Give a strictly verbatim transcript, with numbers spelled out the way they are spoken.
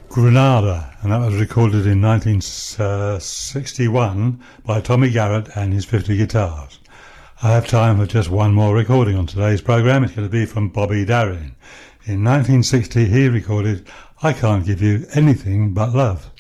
Granada, and that was recorded in nineteen sixty-one by Tommy Garrett and his fifty guitars. I have time for just one more recording on today's programme. It's going to be from Bobby Darin. In nineteen sixty he recorded I Can't Give You Anything But Love.